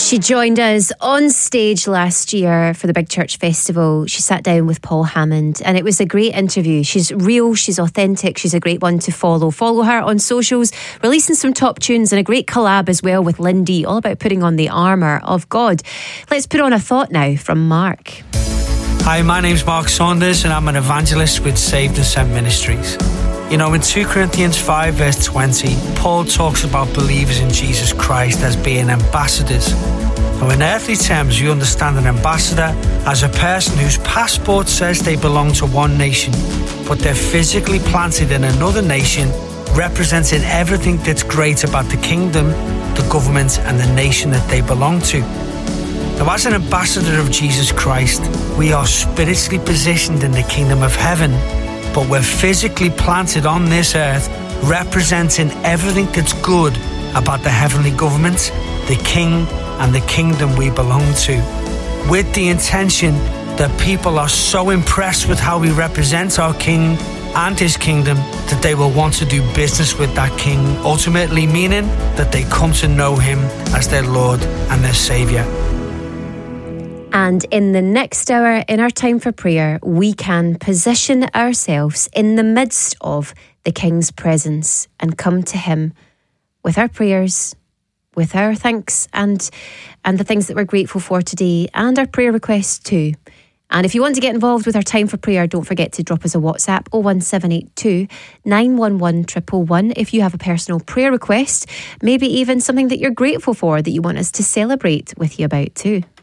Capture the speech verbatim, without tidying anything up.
She joined us on stage last year for the Big Church Festival. She sat down with Paul Hammond and it was a great interview. She's real, she's authentic, she's a great one to follow. Follow her on socials, releasing some top tunes and a great collab as well with Lindy, all about putting on the armour of God. Let's put on a thought now from Mark. Hi, my name's Mark Saunders and I'm an evangelist with Saved and Sent Ministries. You know, in Second Corinthians five verse twenty, Paul talks about believers in Jesus Christ as being ambassadors. Now, in earthly terms, you understand an ambassador as a person whose passport says they belong to one nation, but they're physically planted in another nation, representing everything that's great about the kingdom, the government, and the nation that they belong to. Now, as an ambassador of Jesus Christ, we are spiritually positioned in the kingdom of heaven, but we're physically planted on this earth, representing everything that's good about the heavenly government, the king, and the kingdom we belong to, with the intention that people are so impressed with how we represent our king and his kingdom that they will want to do business with that king, ultimately meaning that they come to know him as their Lord and their Saviour. And in the next hour, in our time for prayer, we can position ourselves in the midst of the King's presence and come to him with our prayers, with our thanks and and the things that we're grateful for today, and our prayer requests too. And if you want to get involved with our time for prayer, don't forget to drop us a WhatsApp oh one seven eight two, nine one one, one one one if you have a personal prayer request, maybe even something that you're grateful for that you want us to celebrate with you about too.